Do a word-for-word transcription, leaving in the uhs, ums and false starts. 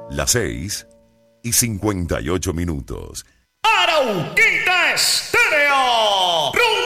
Las seis y cincuenta y ocho minutos. Arauquita Estéreo.